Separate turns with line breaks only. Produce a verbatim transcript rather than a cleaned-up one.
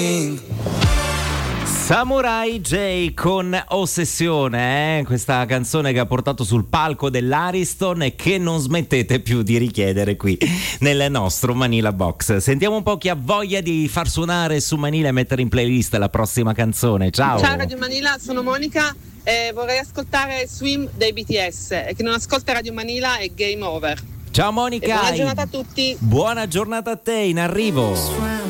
Samurai J con Ossessione, eh? Questa canzone che ha portato sul palco dell'Ariston e che non smettete più di richiedere qui nel nostro Manila Box. Sentiamo un po' chi ha voglia di far suonare su Manila e mettere in playlist la prossima canzone. Ciao.
Ciao Radio Manila, sono Monica e vorrei ascoltare Swim dei B T S, e chi non ascolta Radio Manila è game over.
Ciao Monica.
E buona giornata a tutti.
Buona giornata a te, in arrivo.